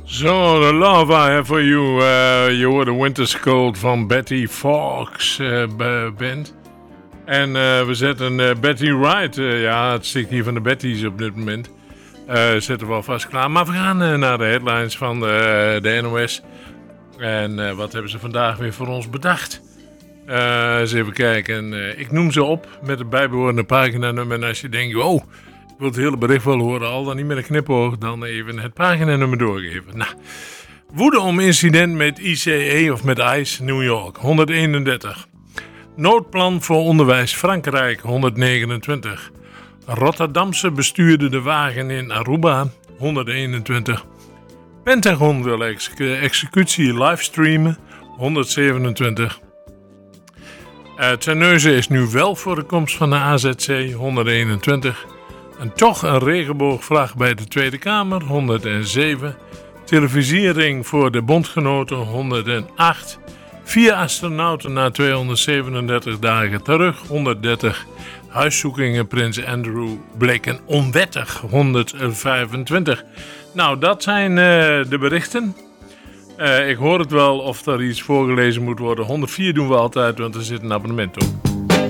So, the love I have for you. Je hoorde Winter's Cold van Betty Fox band. En we zetten Betty Wright. Ja, het stikt hier van de Betty's op dit moment. Zetten we alvast klaar. Maar we gaan naar de headlines van de NOS. En wat hebben ze vandaag weer voor ons bedacht? Eens even kijken. Ik noem ze op met het bijbehorende paginanummer. En als je denkt, oh, ik wil het hele bericht wel horen, al dan niet met een knipoog, dan even het paginanummer doorgeven. Nou, woede om incident met ICE of met ICE New York, 131. Noodplan voor onderwijs Frankrijk, 129. Rotterdamse bestuurde de wagen in Aruba, 121. Pentagon wil executie livestreamen, 127. Terneuzen is nu wel voor de komst van de AZC, 121. En toch een regenboogvlag bij de Tweede Kamer, 107. Televisiering voor de bondgenoten, 108. 4 astronauten na 237 dagen terug, 130. Huiszoekingen Prins Andrew bleken onwettig, 125. Nou, dat zijn de berichten. Ik hoor het wel of er iets voorgelezen moet worden. 104 doen we altijd, want er zit een abonnement op.